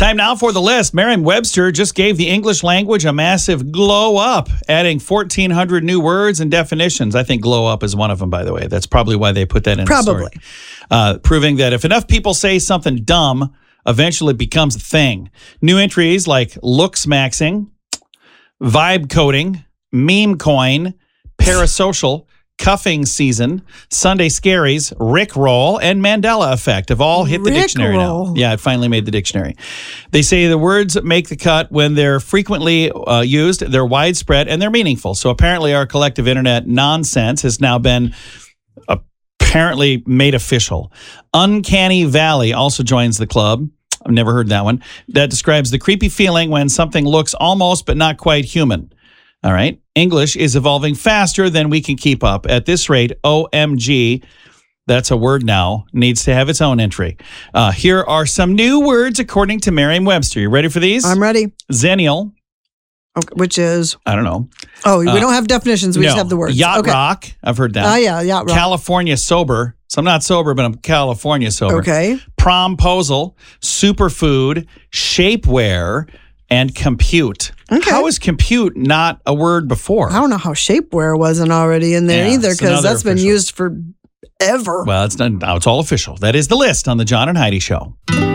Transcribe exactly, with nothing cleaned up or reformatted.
Time now for the list. Merriam-Webster just gave the English language a massive glow up, adding fourteen hundred new words and definitions. I think glow up is one of them, by the way. That's probably why they put that in Probably. the story. Uh, proving that if enough people say something dumb, eventually it becomes a thing. New entries like looks maxing, vibe coding, meme coin, parasocial, cuffing season, Sunday scaries, Rickroll, and Mandela effect have all hit the Rick dictionary roll. now. Yeah, it finally made the dictionary. They say the words make the cut when they're frequently uh, used, they're widespread, and they're meaningful. So apparently our collective internet nonsense has now been apparently made official. Uncanny Valley also joins the club. I've never heard that one. That describes the creepy feeling when something looks almost but not quite human. All right. English is evolving faster than we can keep up. At this rate, O M G, that's a word now, needs to have its own entry. Uh, here are some new words according to Merriam-Webster. You ready for these? I'm ready. Zennial. Okay, which is? I don't know. Oh, we Uh, don't have definitions. We no. just have the words. Yacht okay. rock. I've heard that. Oh, yeah, yacht rock. California sober. So I'm not sober, but I'm California sober. Okay. Promposal, superfood, shapewear, and compute. Okay. How is compute not a word before? I don't know how shapewear wasn't already in there Yeah, either, it's because another that's been official. used forever. Well, it's done, now it's all official. That is the list on the John and Heidi Show.